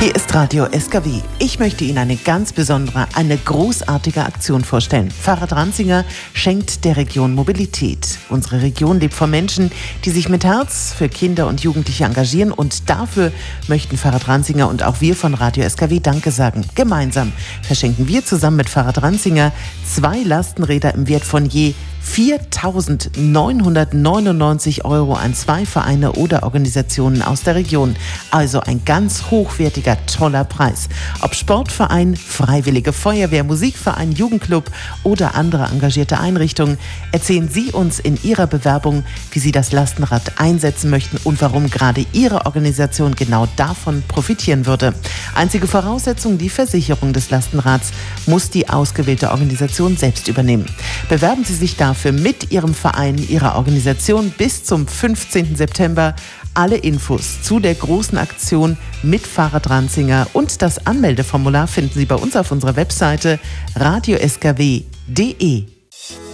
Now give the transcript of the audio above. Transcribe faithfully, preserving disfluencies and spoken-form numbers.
Hier ist Radio S K W. Ich möchte Ihnen eine ganz besondere, eine großartige Aktion vorstellen. Fahrrad Ranzinger schenkt der Region Mobilität. Unsere Region lebt von Menschen, die sich mit Herz für Kinder und Jugendliche engagieren, und dafür möchten Fahrrad Ranzinger und auch wir von Radio S K W Danke sagen. Gemeinsam verschenken wir zusammen mit Fahrrad Ranzinger zwei Lastenräder im Wert von je viertausendneunhundertneunundneunzig Euro an zwei Vereine oder Organisationen aus der Region. Also ein ganz hochwertiger, toller Preis. Ob Sportverein, Freiwillige Feuerwehr, Musikverein, Jugendclub oder andere engagierte Einrichtungen, erzählen Sie uns in Ihrer Bewerbung, wie Sie das Lastenrad einsetzen möchten und warum gerade Ihre Organisation genau davon profitieren würde. Einzige Voraussetzung: die Versicherung des Lastenrads muss die ausgewählte Organisation selbst übernehmen. Bewerben Sie sich dafür mit Ihrem Verein, Ihrer Organisation bis zum fünfzehnten September. Alle Infos zu der großen Aktion mit Fahrrad Ranzinger und das Anmeldeformular finden Sie bei uns auf unserer Webseite radio s k w punkt d e.